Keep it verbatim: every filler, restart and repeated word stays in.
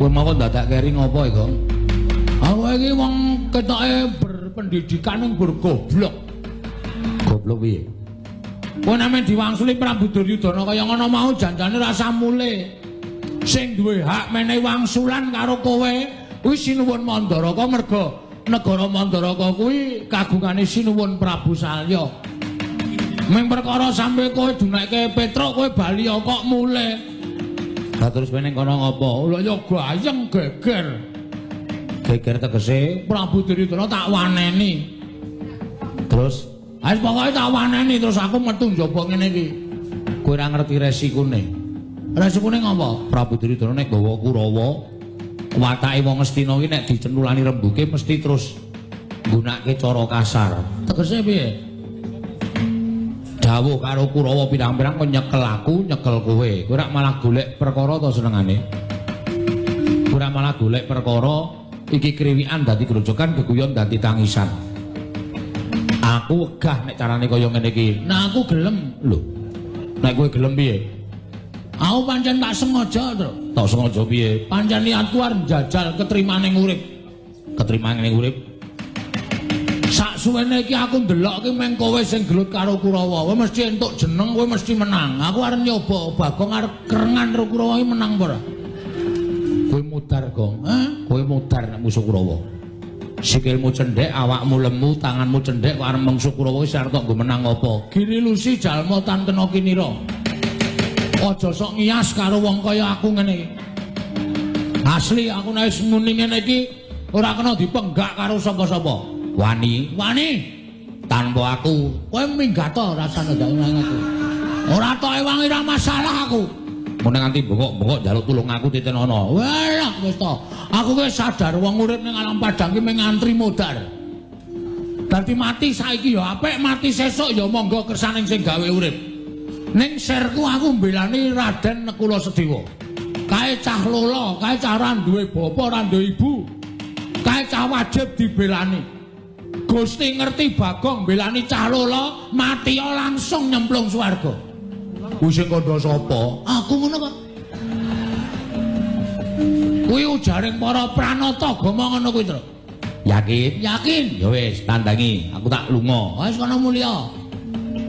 Kowe mau dadak keri ngopo iki, Gong? Aku iki wong ketoke berpendidikan ning bergoblok. Goblok piye? Kowe name diwangsuli Prabu Duryudana kaya ngono mau janjane rasa mule. Sing duwe hak menehi wangsulan karo kowe kuwi Sinuwun Mandaraka merga negara Mandaraka kuwi kagungane Sinuwun Prabu Salya. Ming perkara sampe kowe dunekke Petruk kowe bali kok mule. Lah terus meneng kono ngopo? Lha ya gayeng geger. Geger tegese Prabu Duryudana tak waneni. Terus Wis pokoke tak waneni terus aku metu njaba ngene iki. Kowe ora ngerti resikune. Resikune ngopo? Prabu Duryudana nek gawa Kurawa, watake wong Astina iki nek dicentulani rembuke mesti terus nggunakake cara kasar. Tegese piye? Dawuh karo Kurawa pirang-pirang kok nyekel aku, nyekel kowe. Kowe ora malah golek perkara to senengane. Ora malah golek perkara iki kriwikan dadi grojokan, geguyon dadi tangisan. Aku wegah nek carane kaya ngene iki. Nah aku gelem lho. Nek kowe gelem piye? Aku pancen tak sengaja to. Tak sengaja piye? Pancen niatku arep njajal ketrimane urip. Ketrimane urip. Sak suwene iki aku ndelok iki meng kowe sing gelut karo Kurawa. Kowe mesti entuk jeneng, kowe mesti menang. Aku arep nyoba Bagong arep kerengan karo Kurawa iki menang apa ora? Kowe mudar, Gong. Hah? Kowe mudar nek musuh Kurawa. Sikilmu cendhek, awakmu lemu, tanganmu cendhek kok arep mungsuh Kurawa wis arep nggo menang apa? Giri lusi jalma tantena kinira. Aja sok ngiyas karo wong kaya aku ngene iki. Asli aku nek wis muni ngene iki ora kena dipenggak karo sapa-sapa. Wani, wani. Tanpa aku, kowe minggat to rasane ndak aku. Ora tok ewangi ra masalah aku. Mun nganti bokok-bokok njaluk tulung aku titenono. Walah wis to. Aku wis sadar wong urip ning alam padang iki mung ngantri modar. Dadi mati saiki ya apik, mati sesuk ya monggo kersaning sing gawe urip. Ning serku aku mbelani Raden Nekula Sedewa. Kae cah lola, kae cah ora duwe bapa, ora duwe ibu. Kae cah wajib dibelani. Gusti ngerti Bagong mbelani cah lola, mati langsung nyemplung swarga. Kuwi sing kandha sapa? Aku ngono kok. Kuwi ujaring para pranata agama ngono kuwi, Tru. Yakin? Yakin. Ya wis, tandangi. Aku tak lunga. Wis kono mulya.